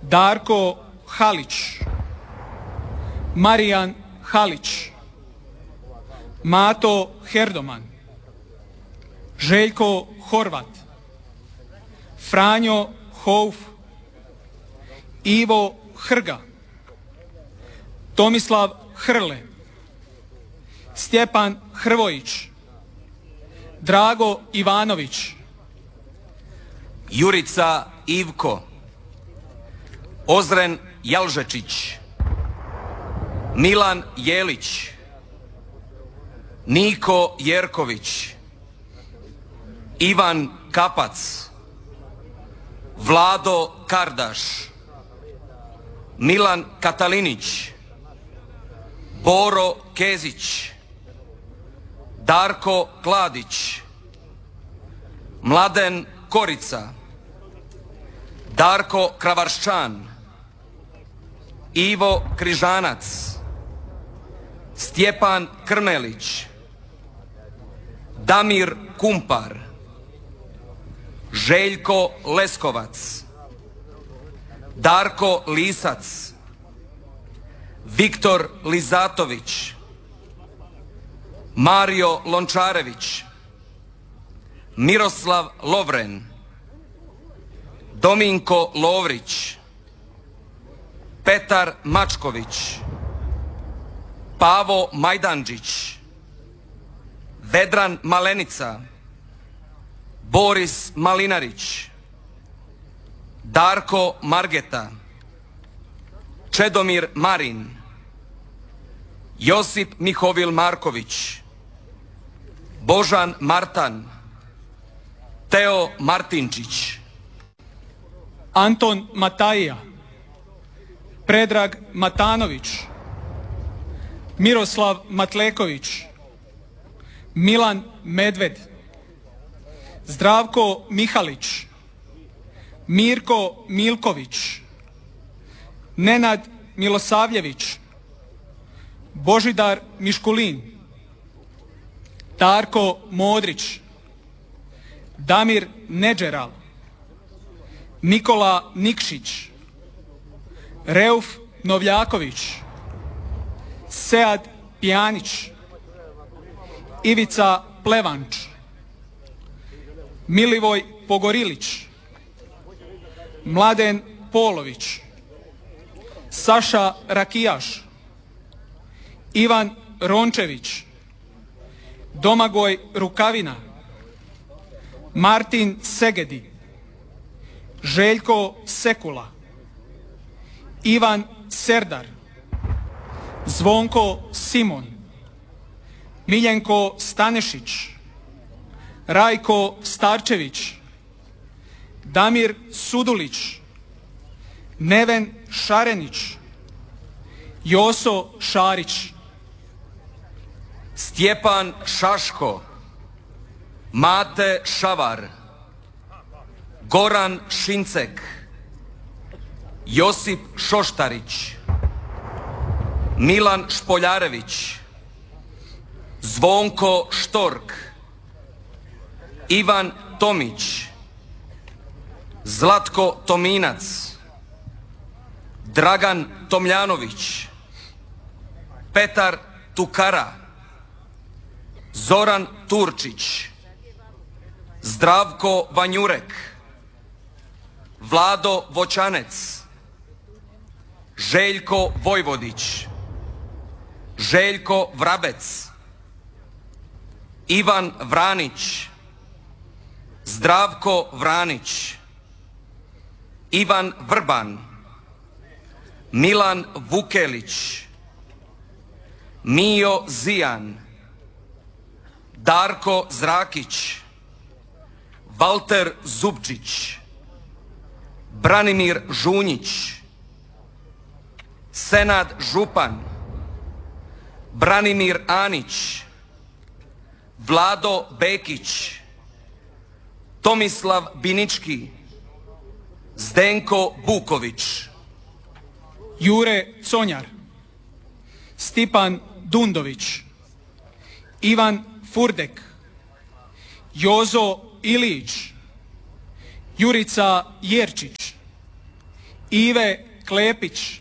Darko Halić, Marijan Halić, Mato Herdoman, Željko Horvat, Franjo Houf, Ivo Hrga, Tomislav Hrle, Stjepan Hrvojić, Drago Ivanović, Jurica Ivko, Ozren Jalžečić, Milan Jelić, Niko Jerković, Ivan Kapac, Vlado Kardaš, Milan Katalinić, Boro Kezić, Darko Kladić, Mladen Korica, Darko Kravarščan, Ivo Križanac, Stjepan Krmelić, Damir Kumpar, Željko Leskovac, Darko Lisac, Viktor Lizatović, Mario Lončarević, Miroslav Lovren, Dominko Lovrić, Petar Mačković, Pavo Majdanđić, Vedran Malenica, Boris Malinarić, Darko Margeta, Čedomir Marin, Josip Mihovil Marković, Božan Martan, Teo Martinčić, Anton Matajija, Predrag Matanović, Miroslav Matleković, Milan Medved, Zdravko Mihalić, Mirko Milković, Nenad Milosavljević, Božidar Miškulin, Darko Modrić, Damir Neđeral, Nikola Nikšić, Reuf Novljaković, Sead Pjanić, Ivica Plevanč, Milivoj Pogorilić, Mladen Polović, Saša Rakijaš, Ivan Rončević, Domagoj Rukavina, Martin Segedi, Željko Sekula, Ivan Serdar, Zvonko Simon, Miljenko Stanešić, Rajko Starčević, Damir Sudulić, Neven Šarenić, Joso Šarić, Stjepan Šaško, Mate Šavar, Goran Šincek, Josip Šoštarić, Milan Špoljarević, Zvonko Štork, Ivan Tomić, Zlatko Tominac, Dragan Tomljanović, Petar Tukara, Zoran Turčić, Zdravko Vanjurek, Vlado Voćanec, Željko Vojvodić, Željko Vrabec, Ivan Vranić, Zdravko Vranić, Ivan Vrban, Milan Vukelić, Mijo Zijan, Darko Zrakić, Valter Zubčić, Branimir Žunjić, Senad Župan, Branimir Anić, Vlado Bekić, Tomislav Binički, Zdenko Buković, Jure Conjar, Stipan Dundović, Ivan Furdek, Jozo Ilić, Jurica Jerčić, Ive Klepić,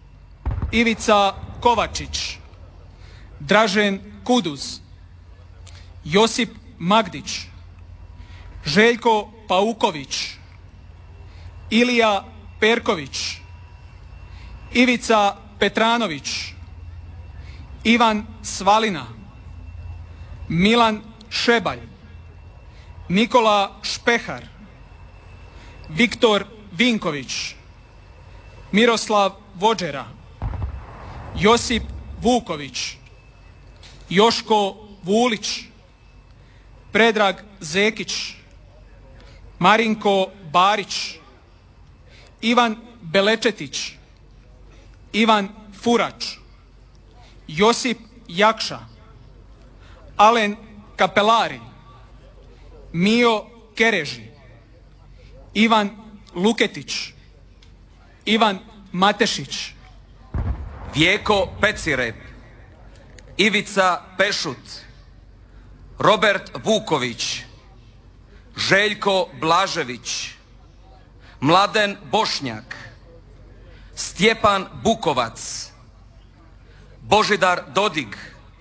Ivica Kovačić, Dražen Kuduz, Josip Magdić, Željko Pauković, Ilija Perković, Ivica Petranović, Ivan Svalina, Milan Šebalj, Nikola Špehar, Viktor Vinković, Miroslav Vođera, Josip Vuković, Joško Vulić, Predrag Zekić, Marinko Barić, Ivan Belečetić, Ivan Furač, Josip Jakša, Alen Kapelari, Mio Kereži, Ivan Luketić, Ivan Matešić, Vjeko Pecirep, Ivica Pešut, Robert Vuković, Željko Blažević, Mladen Bošnjak, Stjepan Bukovac, Božidar Dodig,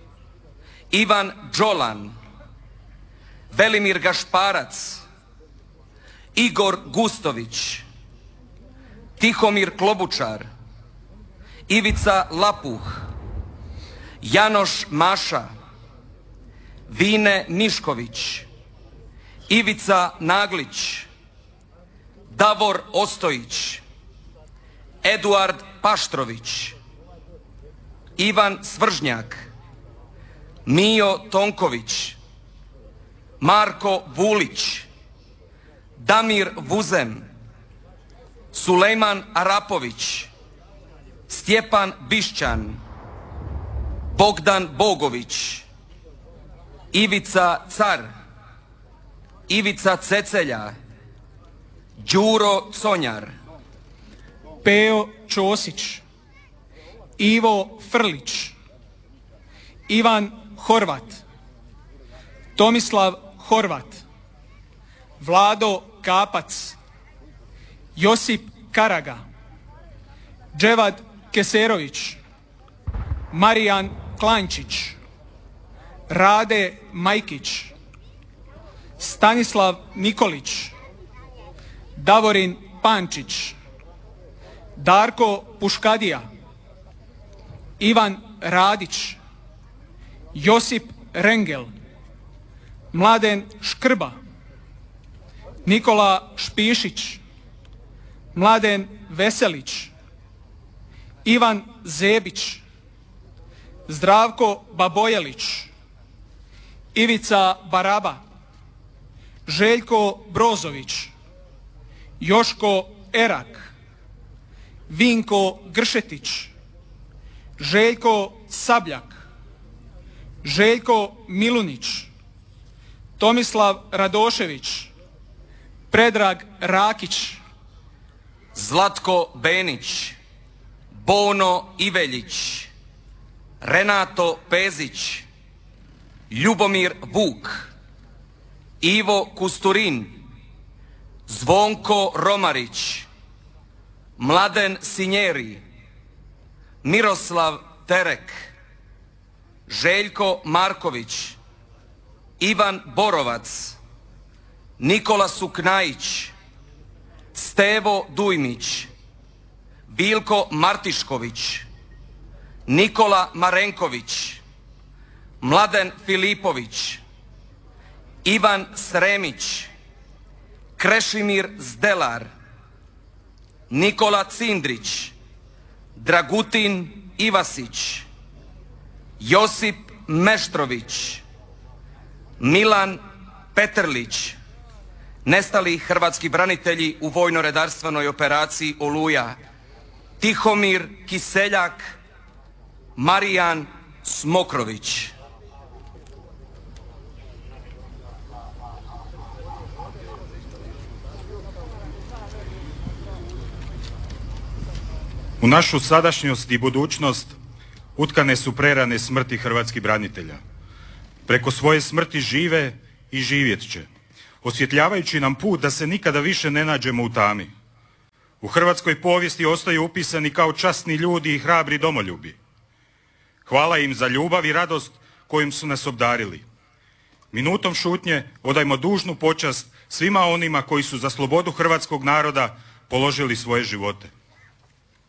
Ivan Đolan, Velimir Gašparac, Igor Gustović, Tihomir Klobučar, Ivica Lapuh, Janoš Maša, Vine Nišković, Ivica Naglić, Davor Ostojić, Eduard Paštrović, Ivan Svržnjak, Mio Tonković, Marko Vulić, Damir Vuzem, Sulejman Arapović, Stjepan Bišćan, Bogdan Bogović, Ivica Car, Ivica Cecelja, Đuro Conjar, Peo Ćosić, Ivo Frlić, Ivan Horvat, Tomislav Horvat, Vlado Kapac, Josip Karaga, Dževad Keserović, Marijan Klančić, Rade Majkić, Stanislav Nikolić, Davorin Pančić, Darko Puškadija, Ivan Radić, Josip Rengel, Mladen Škrba, Nikola Špišić, Mladen Veselić, Ivan Zebić, Zdravko Babojelić, Ivica Baraba, Željko Brozović, Joško Erak, Vinko Gršetić, Željko Sabljak, Željko Milunić, Tomislav Radošević, Predrag Rakić, Zlatko Benić, Bono Iveljić, Renato Pezić, Ljubomir Vuk, Ivo Kusturin, Zvonko Romarić, Mladen Sinjeri, Miroslav Terek, Željko Marković, Ivan Borovac, Nikola Suknajić, Stevo Dujmić, Vilko Martišković, Nikola Marenković, Mladen Filipović, Ivan Sremić, Krešimir Zdelar, Nikola Cindrić, Dragutin Ivasić, Josip Meštrović, Milan Petrlić, nestali hrvatski branitelji u vojno-redarstvenoj operaciji Oluja, Tihomir Kiseljak, Marijan Smokrović. U našu sadašnjost i budućnost utkane su prerane smrti hrvatskih branitelja. Preko svoje smrti žive i živjet će, osvjetljavajući nam put da se nikada više ne nađemo u tami. u hrvatskoj povijesti ostaju upisani kao časni ljudi i hrabri domoljubi. Hvala im za ljubav i radost kojim su nas obdarili. Minutom šutnje odajmo dužnu počast svima onima koji su za slobodu hrvatskog naroda položili svoje živote.